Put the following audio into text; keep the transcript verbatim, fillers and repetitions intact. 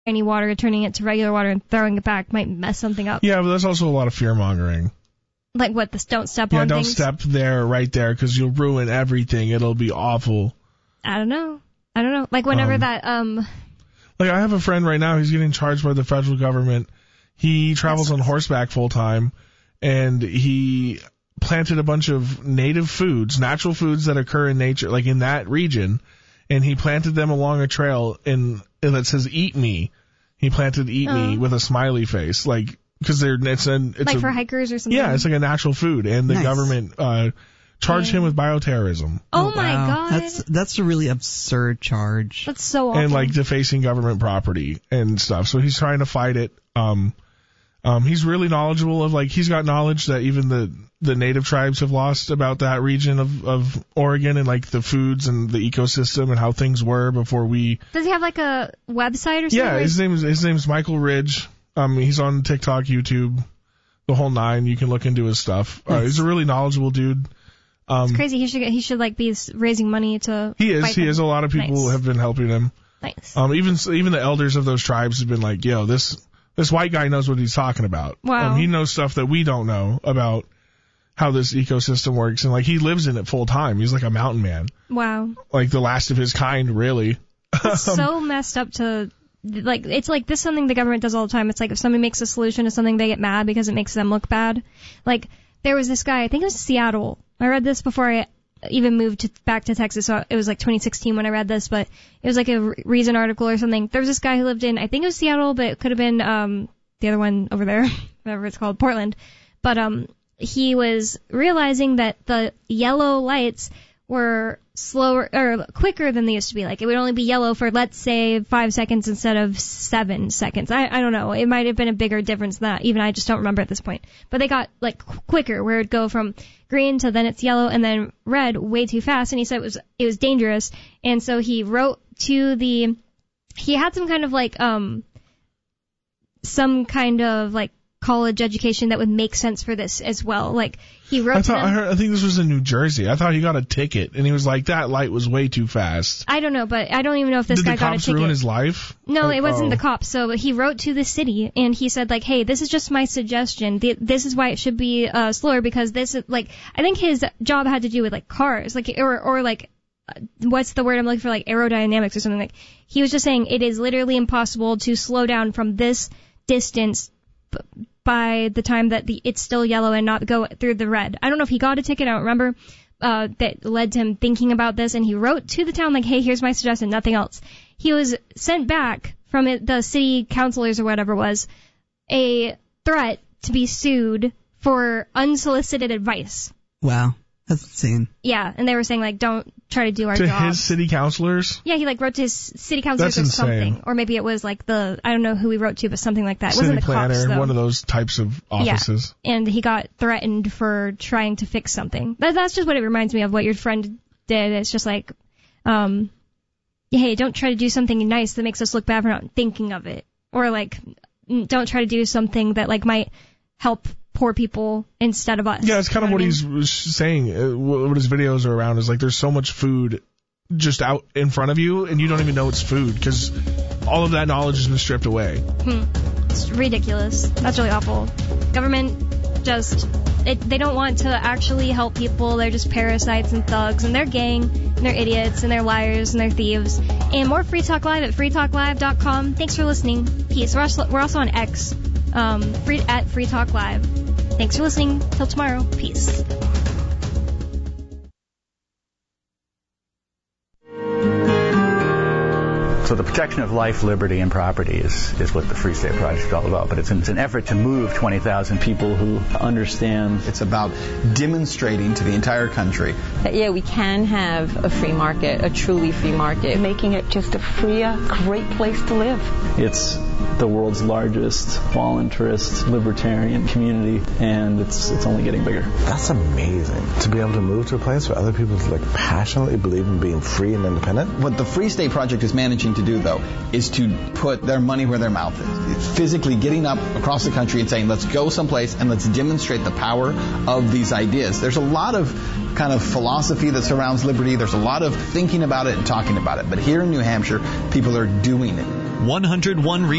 any water, turning it to regular water and throwing it back might mess something up. Yeah, but there's also a lot of fear-mongering. Like what, this don't step yeah, on don't things? step there, right there, because you'll ruin everything. It'll be awful. I don't know. I don't know. Like whenever Um, that, um... Like, I have a friend right now, he's getting charged by the federal government. He travels on horseback full-time, and he planted a bunch of native foods, natural foods that occur in nature, like in that region, and he planted them along a trail in, and it says, eat me. He planted eat Oh. me with a smiley face, like, because they're, it's an, it's like a, for hikers or something? yeah, it's like a natural food, and the Nice. government, uh, charged Yeah. him with bioterrorism. Oh, my wow. God. That's that's a really absurd charge. That's so awful. And like defacing government property and stuff. So he's trying to fight it. Um, um, he's really knowledgeable of like, he's got knowledge that even the, the native tribes have lost about that region of, of Oregon and like the foods and the ecosystem and how things were before we. Does he have like a website or something? Yeah, his name is, his name's Michael Ridge. Um, he's on TikTok, YouTube, the whole nine. You can look into his stuff. Uh, he's a really knowledgeable dude. Um, It's crazy. He should get, he should like be raising money to. he is, fight he them. is. A lot of people Nice. have been helping him. Nice. Um, even even the elders of those tribes have been like, yo, this this white guy knows what he's talking about. Wow. Um, he knows stuff that we don't know about how this ecosystem works, and like he lives in it full time. He's like a mountain man, Wow. like the last of his kind, really. It's so messed up to. Like, it's like this is something the government does all the time. It's like if somebody makes a solution to something, they get mad because it makes them look bad. Like, there was this guy, I think it was Seattle. I read this before I even moved to, back to Texas, so it was like twenty sixteen when I read this, but it was like a Reason article or something. There was this guy who lived in, I think it was Seattle, but it could have been um the other one over there, whatever it's called, Portland. But um he was realizing that the yellow lights were slower or quicker than they used to be. Like, it would only be yellow for, let's say, five seconds instead of seven seconds. I, I don't know. It might have been a bigger difference than that. Even I just don't remember at this point. But they got, like, qu- quicker, where it'd go from green to then it's yellow and then red way too fast. And he said it was, it was dangerous. And so he wrote to the, he had some kind of, like, um, some kind of, like, college education that would make sense for this as well. Like, he wrote I to thought them. I heard. I think this was in New Jersey. I thought he got a ticket, and he was like, "That light was way too fast." I don't know, but I don't even know if this Did guy the got a cops ticket. ruin his life? No, Like, it wasn't oh. the cops. So he wrote to the city and he said, like, hey, this is just my suggestion. The, this is why it should be uh, slower, because this is, like, I think his job had to do with, like, cars, like, or, or like, uh, what's the word I'm looking for, like, aerodynamics or something. Like, he was just saying it is literally impossible to slow down from this distance b- by the time that the it's still yellow and not go through the red. I don't know if he got a ticket, I don't remember. Uh, that led to him thinking about this, and he wrote to the town like, hey, here's my suggestion, nothing else. He was sent back from it, the city councilors or whatever it was, a threat to be sued for unsolicited advice. Wow, that's insane. Yeah, and they were saying, like, don't try to do our To job. his city councilors? Yeah, he, like, wrote to his city councilors That's or insane. something. Or maybe it was, like, the, I don't know who he wrote to, but something like that. It City wasn't the planner, cops, though. one of those types of offices. Yeah, and he got threatened for trying to fix something. That, that's just what it reminds me of, what your friend did. It's just like, um, hey, don't try to do something nice that makes us look bad for not thinking of it. Or, like, n- don't try to do something that, like, might help poor people instead of us. Yeah, it's kind You of know what I mean? he's was saying, uh, wh- what his videos are around is like there's so much food just out in front of you and you don't even know it's food because all of that knowledge has been stripped away. Hmm. It's ridiculous. That's really awful. Government just, it, they don't want to actually help people. They're just parasites and thugs, and they're gang, and they're idiots, and they're liars, and they're thieves. And more Free Talk Live at free talk live dot com. Thanks for listening. Peace. We're also, we're also on X, um, free, at Free Talk Live. Thanks for listening. Till tomorrow. Peace. So the protection of life, liberty, and property is, is what the Free State Project is all about. But it's an, it's an effort to move twenty thousand people who understand. It's about demonstrating to the entire country that, yeah, we can have a free market, a truly free market. Making it just a freer, great place to live. It's the world's largest voluntarist libertarian community, and it's it's only getting bigger. That's amazing. To be able to move to a place where other people like passionately believe in being free and independent. What the Free State Project is managing to do, though, is to put their money where their mouth is. It's physically getting up across the country and saying, let's go someplace and let's demonstrate the power of these ideas. There's a lot of kind of philosophy that surrounds liberty. There's a lot of thinking about it and talking about it. But here in New Hampshire, people are doing it. one oh one